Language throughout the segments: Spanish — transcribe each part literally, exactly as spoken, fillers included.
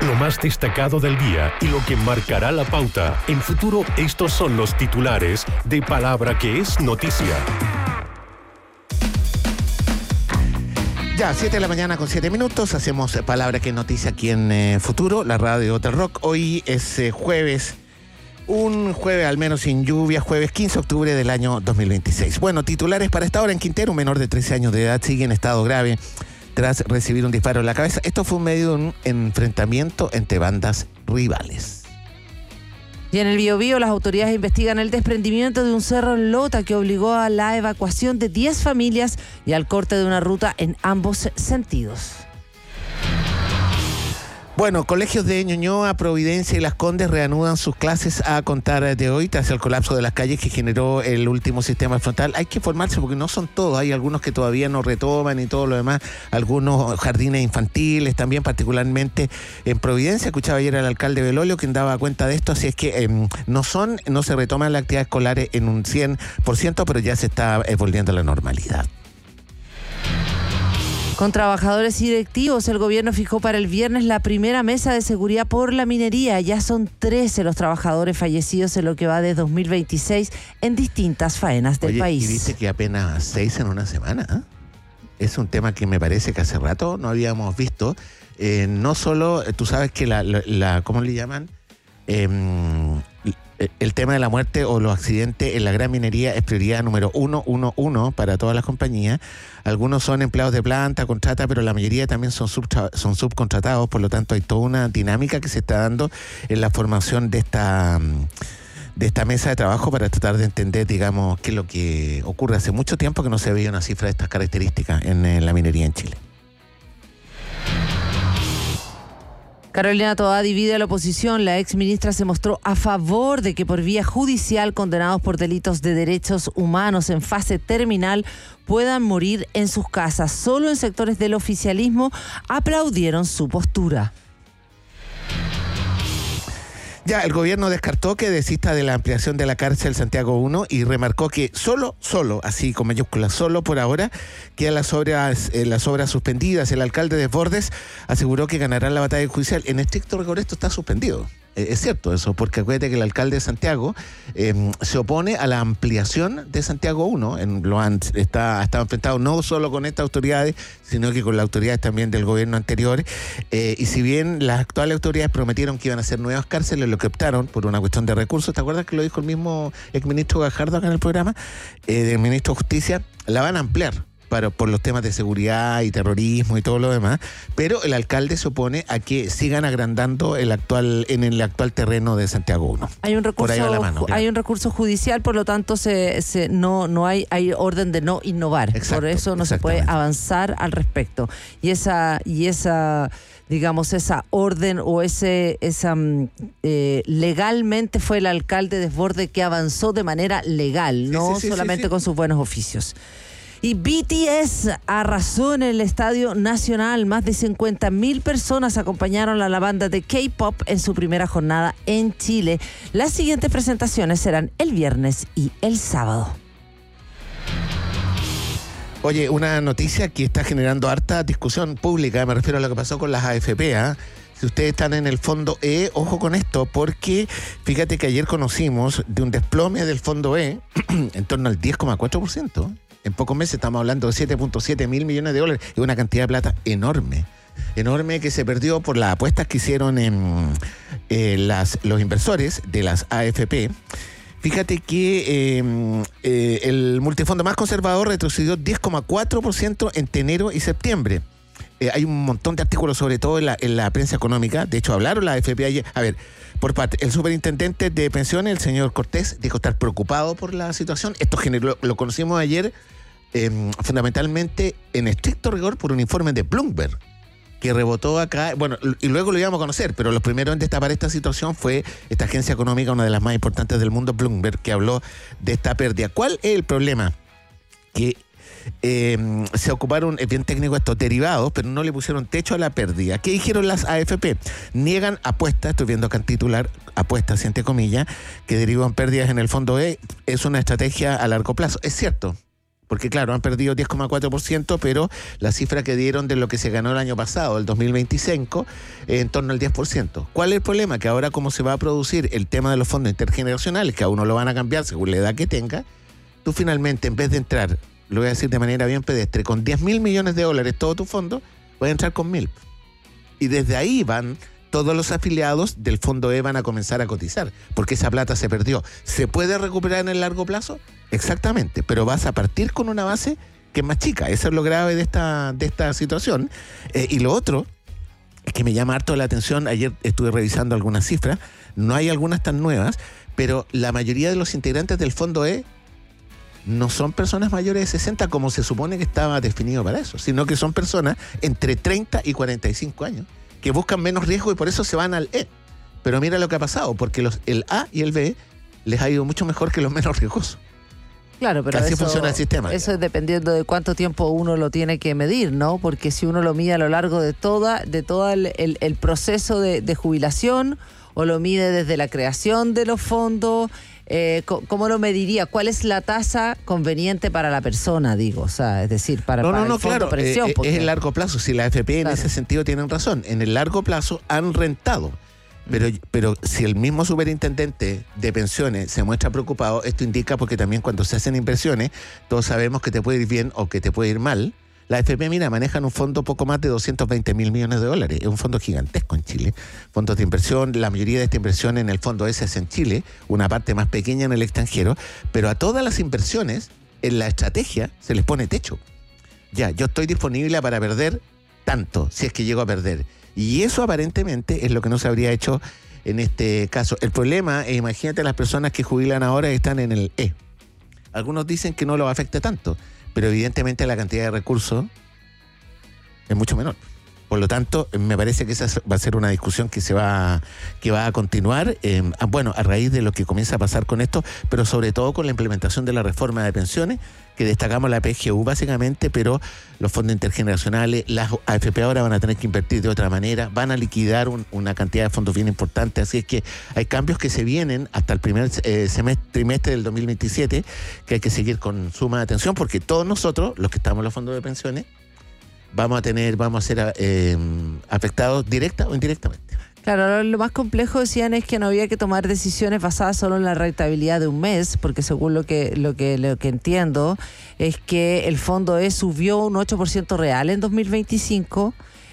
lo más destacado del día y lo que marcará la pauta. En Futuro, estos son los titulares de Palabra que es noticia. Ya, siete de la mañana con siete minutos, hacemos Palabra que es noticia aquí en eh, Futuro, la radio del rock. Hoy es eh, jueves, un jueves al menos sin lluvia, jueves quince de octubre del año dos mil veintiséis. Bueno, titulares para esta hora en Quintero, un menor de trece años de edad sigue en estado grave tras recibir un disparo en la cabeza. Esto fue en medio de un enfrentamiento entre bandas rivales. Y en el Biobío, las autoridades investigan el desprendimiento de un cerro en Lota que obligó a la evacuación de diez familias y al corte de una ruta en ambos sentidos. Bueno, colegios de Ñuñoa, Providencia y Las Condes reanudan sus clases a contar de hoy tras el colapso de las calles que generó el último sistema frontal. Hay que informarse porque no son todos, hay algunos que todavía no retoman y todo lo demás, algunos jardines infantiles también, particularmente en Providencia. Escuchaba ayer al alcalde Belolio quien daba cuenta de esto, así es que eh, no son, no se retoman las actividades escolares en un cien por ciento, pero ya se está eh, volviendo a la normalidad. Con trabajadores y directivos, el gobierno fijó para el viernes la primera mesa de seguridad por la minería. Ya son trece los trabajadores fallecidos en lo que va de dos mil veintiséis en distintas faenas del Oye, país. Y dice que apenas seis en una semana, ¿eh? Es un tema que me parece que hace rato no habíamos visto. Eh, no solo, tú sabes que la, la, la ¿cómo le llaman? Eh, el tema de la muerte o los accidentes en la gran minería es prioridad número uno, uno, uno para todas las compañías. Algunos son empleados de planta, contrata, pero la mayoría también son, subtra- son subcontratados, por lo tanto hay toda una dinámica que se está dando en la formación de esta, de esta mesa de trabajo para tratar de entender, digamos, qué es lo que ocurre. Hace mucho tiempo que no se veía una cifra de estas características en, en la minería en Chile. Carolina Toá divide a la oposición. La exministra se mostró a favor de que por vía judicial condenados por delitos de derechos humanos en fase terminal puedan morir en sus casas. Solo en sectores del oficialismo aplaudieron su postura. Ya, el gobierno descartó que desista de la ampliación de la cárcel Santiago uno y remarcó que solo, solo, así con mayúsculas, solo por ahora, quedan las obras, eh, las obras suspendidas. El alcalde de Bordes aseguró que ganarán la batalla judicial. En estricto rigor esto está suspendido. Eh, es cierto eso, porque acuérdate que el alcalde de Santiago eh, se opone a la ampliación de Santiago uno. En, lo han, está, ha estado enfrentado no solo con estas autoridades, sino que con las autoridades también del gobierno anterior. Eh, y si bien las actuales autoridades prometieron que iban a hacer nuevas cárceles, lo que optaron por una cuestión de recursos, ¿te acuerdas que lo dijo el mismo exministro Gajardo acá en el programa? Eh, del ministro de Justicia, la van a ampliar. Para, por los temas de seguridad y terrorismo y todo lo demás, pero el alcalde se opone a que sigan agrandando el actual en el actual terreno de Santiago uno. Hay un recurso, por ahí va la mano, hay un recurso judicial, por lo tanto se, se no no hay hay orden de no innovar. Exacto, por eso no se puede avanzar al respecto. Y esa y esa digamos esa orden o ese esa eh, legalmente fue el alcalde de Desbordes que avanzó de manera legal, sí, no sí, sí, solamente sí, sí. con sus buenos oficios. Y B T S arrasó en el Estadio Nacional. Más de cincuenta mil personas acompañaron a la banda de K-pop en su primera jornada en Chile. Las siguientes presentaciones serán el viernes y el sábado. Oye, una noticia que está generando harta discusión pública, me refiero a lo que pasó con las A F P, ¿eh? Si ustedes están en el Fondo E, ojo con esto, porque fíjate que ayer conocimos de un desplome del Fondo E en torno al diez coma cuatro por ciento. En pocos meses estamos hablando de siete punto siete mil millones de dólares. Es una cantidad de plata enorme. Enorme que se perdió por las apuestas que hicieron en, eh, las, los inversores de las A F P. Fíjate que eh, eh, el multifondo más conservador retrocedió diez coma cuatro por ciento entre enero y septiembre. Eh, hay un montón de artículos, sobre todo en la, en la prensa económica. De hecho, hablaron la A F P ayer. A ver, por parte, el superintendente de pensiones, el señor Cortés, dijo estar preocupado por la situación. Esto generó, lo conocimos ayer, eh, fundamentalmente en estricto rigor por un informe de Bloomberg, que rebotó acá, bueno, y luego lo íbamos a conocer, pero los primeros en destapar esta situación fue esta agencia económica, una de las más importantes del mundo, Bloomberg, que habló de esta pérdida. ¿Cuál es el problema? Que eh, se ocuparon, es bien técnico estos derivados, pero no le pusieron techo a la pérdida. ¿Qué dijeron las A F P? Niegan apuestas, estoy viendo acá en titular, apuestas, entre comillas, que derivan pérdidas en el fondo E. Es una estrategia a largo plazo. Es cierto, Porque claro, han perdido diez coma cuatro por ciento, pero la cifra que dieron de lo que se ganó el año pasado, el dos mil veinticinco, eh, en torno al diez por ciento. ¿Cuál es el problema? Que ahora como se va a producir el tema de los fondos intergeneracionales, que a uno lo van a cambiar según la edad que tenga, tú finalmente, en vez de entrar, lo voy a decir de manera bien pedestre, con diez mil millones de dólares todo tu fondo, vas a entrar con mil. Y desde ahí van... todos los afiliados del Fondo E van a comenzar a cotizar, porque esa plata se perdió. ¿Se puede recuperar en el largo plazo? Exactamente, pero vas a partir con una base que es más chica. Eso es lo grave de esta, de esta situación. Eh, y lo otro es que me llama harto la atención, ayer estuve revisando algunas cifras, no hay algunas tan nuevas, pero la mayoría de los integrantes del Fondo E no son personas mayores de sesenta como se supone que estaba definido para eso, sino que son personas entre treinta y cuarenta y cinco años, que buscan menos riesgo y por eso se van al E. Pero mira lo que ha pasado, porque los, el A y el B les ha ido mucho mejor que los menos riesgosos. Claro, pero así eso, funciona el sistema. Eso es dependiendo de cuánto tiempo uno lo tiene que medir, ¿no? Porque si uno lo mide a lo largo de toda, de todo el, el, el proceso de, de jubilación, o lo mide desde la creación de los fondos, eh, ¿cómo lo mediría? ¿Cuál es la tasa conveniente para la persona, digo? O sea, es decir, para, no, para no, no, el fondo claro, pensión. Eh, porque... es el largo plazo. Si la A F P claro. en ese sentido tienen razón. En el largo plazo han rentado. Pero, pero si el mismo superintendente de pensiones se muestra preocupado, esto indica porque también cuando se hacen inversiones, todos sabemos que te puede ir bien o que te puede ir mal. La A F P, mira, manejan un fondo poco más de doscientos veinte mil millones de dólares. Es un fondo gigantesco en Chile. Fondos de inversión, la mayoría de esta inversión en el fondo ese es en Chile, una parte más pequeña en el extranjero, pero a todas las inversiones, en la estrategia, se les pone techo. Ya, yo estoy disponible para perder tanto, si es que llego a perder. Y eso aparentemente es lo que no se habría hecho en este caso. El problema es, imagínate las personas que jubilan ahora y están en el E. Algunos dicen que no los afecta tanto, pero evidentemente la cantidad de recursos es mucho menor. Por lo tanto, me parece que esa va a ser una discusión que se va, que va a continuar, eh, bueno, a raíz de lo que comienza a pasar con esto, pero sobre todo con la implementación de la reforma de pensiones, que destacamos la P G U básicamente, pero los fondos intergeneracionales, las A F P ahora van a tener que invertir de otra manera, van a liquidar un, una cantidad de fondos bien importante, así es que hay cambios que se vienen hasta el primer eh, semestre, trimestre del dos mil veintisiete, que hay que seguir con suma atención, porque todos nosotros, los que estamos en los fondos de pensiones, vamos a tener, vamos a ser eh, afectados directa o indirectamente. Claro, lo más complejo, decían, es que no había que tomar decisiones basadas solo en la rentabilidad de un mes, porque según lo que lo que lo que entiendo es que el fondo E subió un ocho por ciento real en dos mil veinticinco.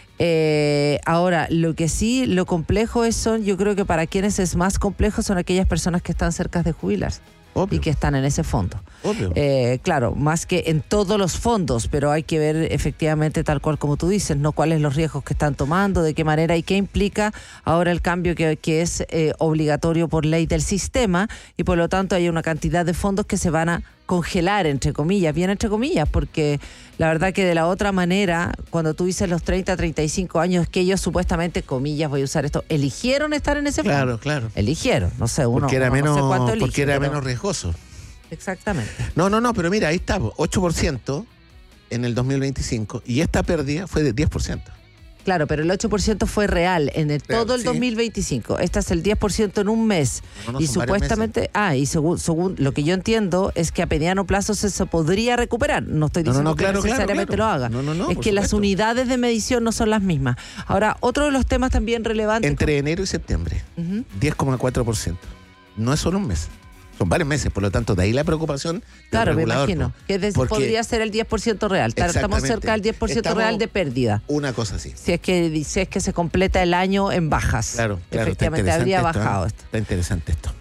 Eh, ahora, lo que sí, lo complejo es, son, yo creo que para quienes es más complejo son aquellas personas que están cerca de jubilarse. Obvio. Y que están en ese fondo. Eh, claro, más que en todos los fondos, pero hay que ver efectivamente, tal cual como tú dices, no cuáles los riesgos que están tomando, de qué manera y qué implica ahora el cambio que, que es eh, obligatorio por ley del sistema, y por lo tanto hay una cantidad de fondos que se van a congelar, entre comillas, bien entre comillas, porque la verdad que de la otra manera, cuando tú dices los treinta, treinta y cinco años, que ellos supuestamente, comillas, voy a usar esto, eligieron estar en ese fondo. Claro, claro. Eligieron, no sé, uno, porque era uno menos, no sé cuánto elige, porque era pero... menos riesgoso. Exactamente. No, no, no, pero mira, ahí está, ocho por ciento en el dos mil veinticinco y esta pérdida fue de diez por ciento. Claro, pero el ocho por ciento fue real en el, real, todo el sí. dos mil veinticinco. Este es el diez por ciento en un mes. No, no, y supuestamente, ah, y según, según lo que yo entiendo es que a mediano plazo se, se podría recuperar. No estoy diciendo no, no, no, claro, que necesariamente claro, claro. lo haga. No, no, no, es que supuesto. Las unidades de medición no son las mismas. Ahora, otro de los temas también relevantes... Entre con... enero y septiembre, uh-huh. diez coma cuatro por ciento. No es solo un mes. Son varios meses, por lo tanto, de ahí la preocupación. Claro, me imagino. Que des, podría ser el diez por ciento real. Estamos cerca del diez por ciento Estamos real de pérdida. Una cosa así. Si es que si es que se completa el año en bajas. Claro, claro. Efectivamente, habría esto, bajado ¿eh? esto. Está interesante esto.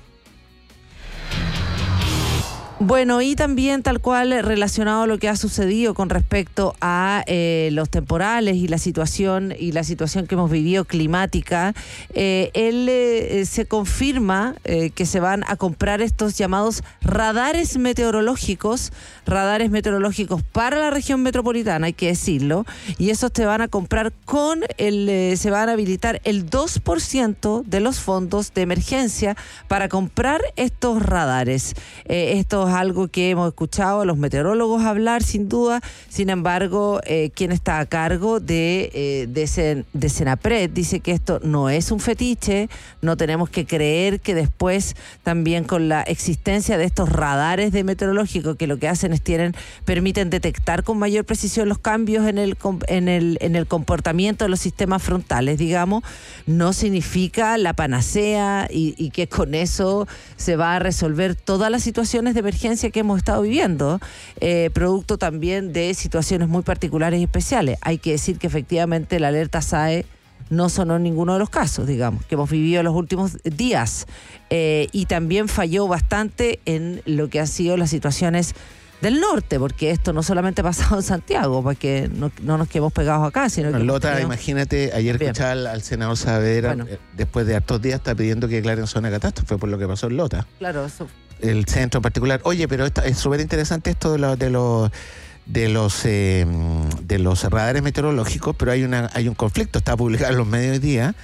Bueno, y también tal cual relacionado a lo que ha sucedido con respecto a eh, los temporales y la situación y la situación que hemos vivido climática, eh, él eh, se confirma eh, que se van a comprar estos llamados radares meteorológicos, radares meteorológicos para la región metropolitana, hay que decirlo, y esos te van a comprar con el, eh, se van a habilitar el dos por ciento de los fondos de emergencia para comprar estos radares, eh, estos es algo que hemos escuchado a los meteorólogos hablar, sin duda. Sin embargo, eh, quien está a cargo de, eh, de, Sen, de Senapred dice que esto no es un fetiche, no tenemos que creer que después también con la existencia de estos radares de meteorológico que lo que hacen es tienen, permiten detectar con mayor precisión los cambios en el, en el, en el comportamiento de los sistemas frontales, digamos, no significa la panacea y, y que con eso se va a resolver todas las situaciones de emergencia que hemos estado viviendo, eh, producto también de situaciones muy particulares y especiales. Hay que decir que efectivamente la alerta S A E no sonó en ninguno de los casos, digamos, que hemos vivido en los últimos días, eh, y también falló bastante en lo que han sido las situaciones del norte, porque esto no solamente ha pasado en Santiago, para que no, no nos quedemos pegados acá, sino bueno, que... Lota, tenido... imagínate, ayer Bien. escuchaba al, al senador Saavedra, Bueno. eh, después de hartos días está pidiendo que declaren zona de catástrofe por lo que pasó en Lota. Claro, eso... El centro en particular. Oye, pero esta, es súper interesante esto de, lo, de los de los eh, de los radares meteorológicos, pero hay una hay un conflicto, está publicado en los medios hoy día,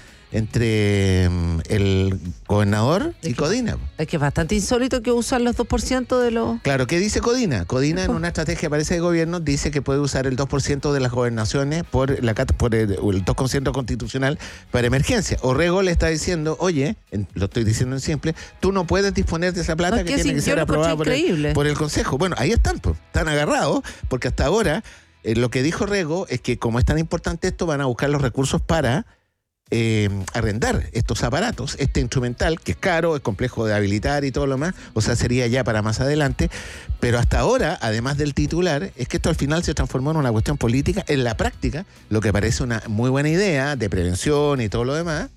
entre um, el gobernador y Codina. Es que es bastante insólito que usan los dos por ciento de los... Claro, ¿qué dice Codina? Codina en una estrategia, parece, de gobierno, dice que puede usar el dos por ciento de las gobernaciones por, la, por el, el dos por ciento constitucional para emergencia. Orrego le está diciendo, oye, en, lo estoy diciendo en simple, tú no puedes disponer de esa plata No, que, que tiene sí, que yo ser lo aprobada encontré por el, increíble. por el Consejo. Bueno, ahí están, pues, están agarrados, porque hasta ahora eh, lo que dijo Orrego es que como es tan importante esto, van a buscar los recursos para... Eh, arrendar estos aparatos, este instrumental que es caro, es complejo de habilitar y todo lo más, o sea, sería ya para más adelante, pero hasta ahora, además del titular, es que esto al final se transformó en una cuestión política. En la práctica, lo que parece una muy buena idea de prevención y todo lo demás,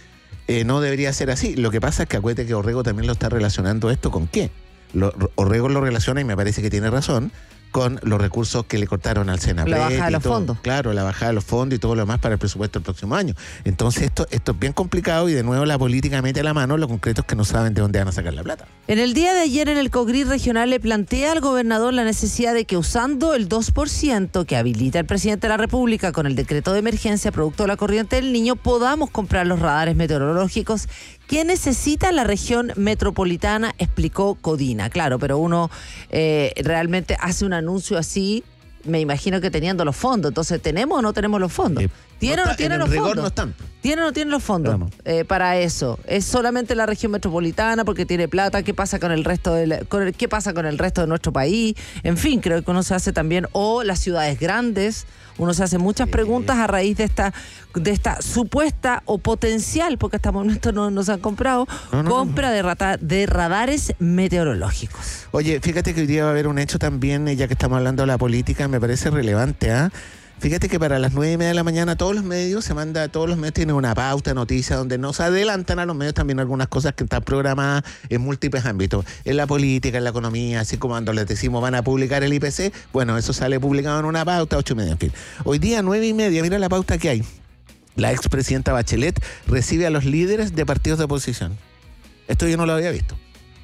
eh, no debería ser así. Lo que pasa es que acuérdate que Orrego también lo está relacionando esto con qué. Lo, Orrego lo relaciona, y me parece que tiene razón, con los recursos que le cortaron al Senapred. La bajada de los todo. fondos. Claro, la bajada de los fondos y todo lo demás para el presupuesto del próximo año. Entonces esto, esto es bien complicado, y de nuevo la política mete la mano, lo concreto es que no saben de dónde van a sacar la plata. En el día de ayer en el COGRI regional le plantea al gobernador la necesidad de que usando el dos por ciento que habilita el presidente de la República con el decreto de emergencia producto de la corriente del Niño, podamos comprar los radares meteorológicos que necesita la región metropolitana, explicó Codina. Claro, pero uno eh, realmente hace un anuncio así, me imagino que teniendo los fondos. Entonces, ¿tenemos o no tenemos los fondos? Eh, ¿Tiene no o no está- tiene en los el rigor fondos? no están. ¿Tiene o no tiene los fondos Vamos. eh, para eso? ¿Es solamente la región metropolitana porque tiene plata? ¿Qué pasa con el resto de la- con el- qué pasa con el resto de nuestro país? En fin, creo que uno se hace también, o las ciudades grandes, uno se hace muchas preguntas a raíz de esta de esta supuesta o potencial, porque hasta el momento no nos han comprado, No, no, compra De, rata- de radares meteorológicos. Oye, fíjate que hoy día va a haber un hecho también, eh, ya que estamos hablando de la política, me parece relevante, ¿ah? Fíjate que para las nueve y media de la mañana todos los medios se manda, todos los medios tienen una pauta, noticias, donde nos adelantan a los medios también algunas cosas que están programadas en múltiples ámbitos, en la política, en la economía, así como cuando les decimos van a publicar el I P C, bueno, eso sale publicado en una pauta, ocho y media, en fin. Hoy día, nueve y media, mira la pauta que hay. La expresidenta Bachelet recibe a los líderes de partidos de oposición. Esto yo no lo había visto.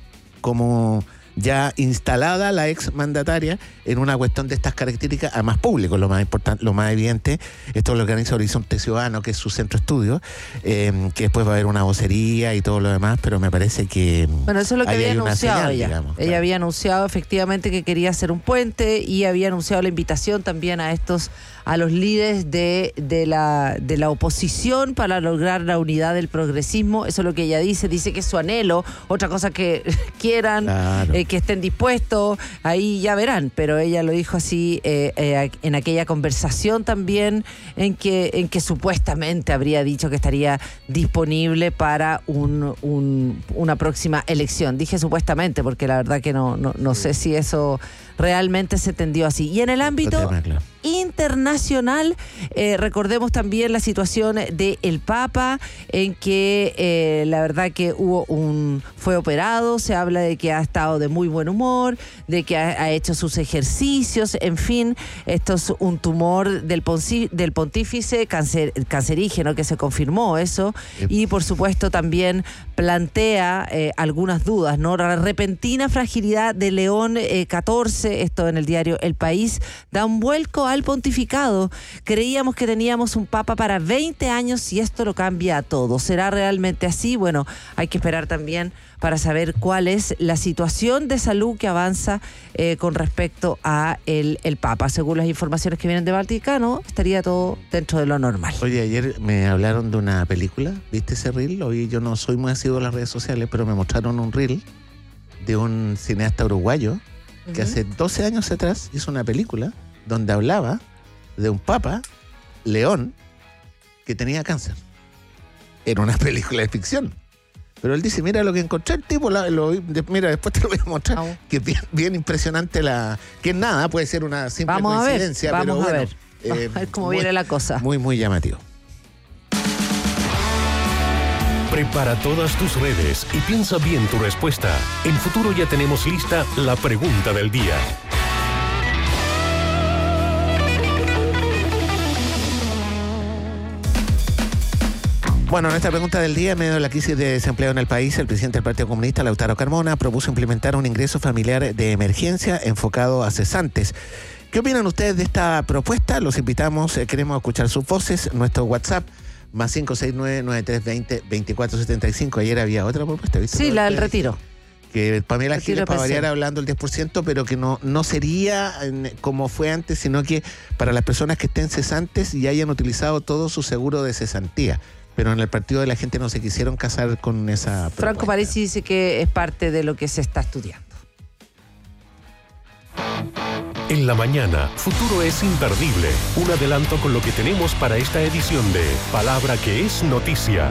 Como ya instalada la ex mandataria en una cuestión de estas características a más público, lo más importante, lo más evidente. Esto lo organiza Horizonte Ciudadano, que es su centro de estudio, eh, que después va a haber una vocería y todo lo demás, pero me parece que Bueno, eso es lo que ahí había hay una anunciado señal, ella. digamos, Ella claro. había anunciado efectivamente que quería hacer un puente, y había anunciado la invitación también a estos, a los líderes de, de, la, de la oposición para lograr la unidad del progresismo. Eso es lo que ella dice. Dice que es su anhelo. Otra cosa que quieran, Claro. eh, que estén dispuestos, ahí ya verán. Pero ella lo dijo así eh, eh, en aquella conversación también, en que, en que supuestamente habría dicho que estaría disponible para un, un, una próxima elección. Dije supuestamente porque la verdad que no, no, no sé si eso realmente se entendió así. Y en el ámbito tema, claro. internacional, eh, recordemos también la situación de el Papa, en que eh, la verdad que hubo un fue operado, se habla de que ha estado de muy buen humor, de que ha, ha hecho sus ejercicios, en fin, esto es un tumor del, ponci, del pontífice cancer, cancerígeno, que se confirmó eso, y por supuesto también plantea eh, algunas dudas, ¿no? La repentina fragilidad de León eh, catorce, esto en el diario El País, da un vuelco al el pontificado. Creíamos que teníamos un papa para veinte años y esto lo cambia a todo. ¿Será realmente así? Bueno, hay que esperar también para saber cuál es la situación de salud que avanza eh, con respecto a el, el Papa. Según las informaciones que vienen de Vaticano, estaría todo dentro de lo normal. Oye, ayer me hablaron de una película, ¿viste ese reel? Hoy yo no soy muy asiduo a las redes sociales, pero me mostraron un reel de un cineasta uruguayo que uh-huh. hace doce años atrás hizo una película donde hablaba de un Papa, León, que tenía cáncer. Era una película de ficción. Pero él dice, mira lo que encontré el tipo, la, lo, de, mira, después te lo voy a mostrar, oh. que es bien, bien impresionante la... Que nada, puede ser una simple vamos coincidencia, a ver, pero vamos bueno. A ver, eh, vamos a ver cómo muy, viene la cosa. Muy, muy llamativo. Prepara todas tus redes y piensa bien tu respuesta. En Futuro ya tenemos lista la pregunta del día. Bueno, nuestra pregunta del día, en medio de la crisis de desempleo en el país, el presidente del Partido Comunista, Lautaro Carmona, propuso implementar un ingreso familiar de emergencia enfocado a cesantes. ¿Qué opinan ustedes de esta propuesta? Los invitamos, eh, queremos escuchar sus voces. Nuestro WhatsApp, más cinco seis nueve, nueve tres dos cero, dos cuatro siete cinco. Ayer había otra propuesta, ¿viste? Sí, la del retiro. Que Pamela retiro Giles, para variar, hablando del diez por ciento, pero que no, no sería en, como fue antes, sino que para las personas que estén cesantes y hayan utilizado todo su seguro de cesantía. Pero en el partido de la gente no se quisieron casar con esa propuesta. Franco Parisi dice que es parte de lo que se está estudiando. En la mañana, Futuro es imperdible. Un adelanto con lo que tenemos para esta edición de Palabra que es Noticia.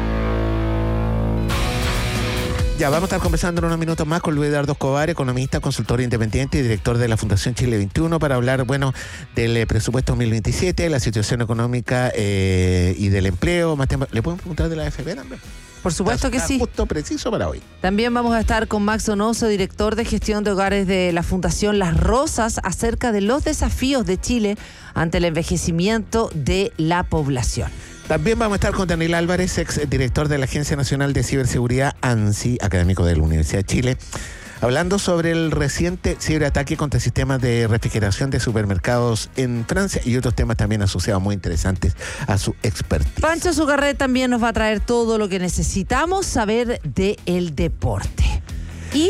Ya, vamos a estar conversando en unos minutos más con Luis Eduardo Escobar, economista, consultor independiente y director de la Fundación Chile veintiuno, para hablar, bueno, del eh, presupuesto dos mil veintisiete, la situación económica eh, y del empleo. Más tiempo. ¿Le podemos preguntar de la A F P también? Por supuesto que sí. Justo preciso para hoy. También vamos a estar con Max Donoso, director de gestión de hogares de la Fundación Las Rosas, acerca de los desafíos de Chile ante el envejecimiento de la población. También vamos a estar con Daniel Álvarez, ex director de la Agencia Nacional de Ciberseguridad, ANSI, académico de la Universidad de Chile, hablando sobre el reciente ciberataque contra sistemas de refrigeración de supermercados en Francia y otros temas también asociados muy interesantes a su expertise. Pancho Zucarret también nos va a traer todo lo que necesitamos saber del deporte. Y...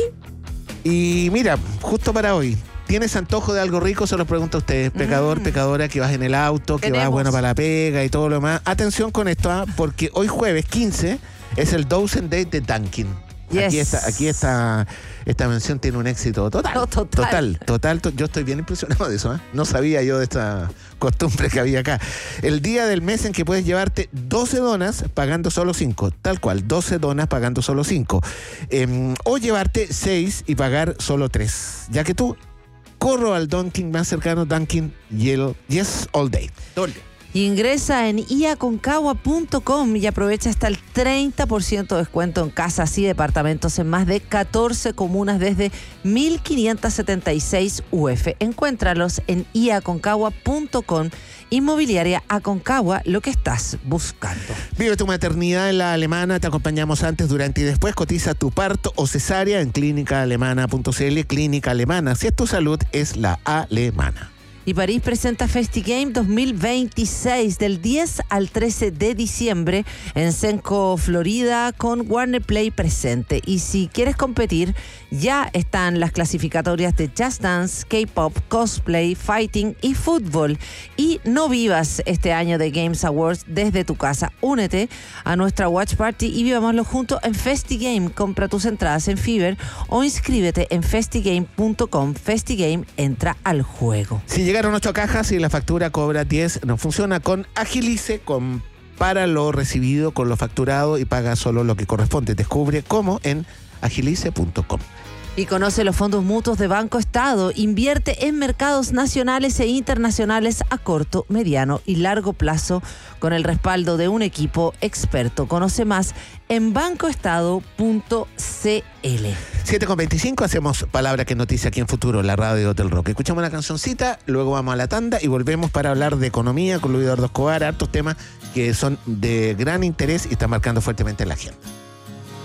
Y mira, justo para hoy, ¿tienes antojo de algo rico? Se lo pregunto a ustedes, pecador, mm. pecadora, que vas en el auto, que vas bueno para la pega y todo lo demás. Atención con esto, ¿eh? Porque hoy jueves quince es el Dozen Day de Dunkin'. Yes. Aquí está, aquí está, esta mención tiene un éxito total. No, total. Total, total, to- yo estoy bien impresionado de eso, ¿eh? No sabía yo de esta costumbre que había acá. El día del mes en que puedes llevarte doce donas pagando solo cinco, tal cual, doce donas pagando solo cinco. Eh, o llevarte seis y pagar solo tres, ya que tú corro al Dunkin' más cercano, Dunkin' Yellow, Yes All Day. Todo el día. Ingresa en i aconcagua punto com y aprovecha hasta el treinta por ciento de descuento en casas y departamentos en más de catorce comunas desde mil quinientos setenta y seis U F. Encuéntralos en i aconcagua punto com. Inmobiliaria Aconcagua, lo que estás buscando. Vive tu maternidad en la Alemana. Te acompañamos antes, durante y después. Cotiza tu parto o cesárea en clínica alemana punto c l. Clínica Alemana. Si es tu salud, es la alemana. Y París presenta FestiGame dos mil veintiséis del diez al trece de diciembre en Senco, Florida, con Warner Play presente. Y si quieres competir, ya están las clasificatorias de Just Dance, K-Pop, Cosplay, Fighting y Fútbol. Y no vivas este año de Games Awards desde tu casa. Únete a nuestra Watch Party y vivámoslo juntos en FestiGame. Compra tus entradas en Fiverr o inscríbete en festigame punto com. FestiGame, entra al juego. Si llegaron ocho cajas y la factura cobra diez, no funciona con Agilice. Compara lo recibido con lo facturado y paga solo lo que corresponde. Descubre cómo en agilice punto com. Y conoce los fondos mutuos de Banco Estado. Invierte en mercados nacionales e internacionales a corto, mediano y largo plazo con el respaldo de un equipo experto. Conoce más en banco estado punto c l. siete con veinticinco, hacemos Palabra que Noticia aquí en Futuro, la radio del rock. Escuchamos una cancioncita, luego vamos a la tanda y volvemos para hablar de economía con Luis Eduardo Escobar, hartos temas que son de gran interés y están marcando fuertemente la agenda.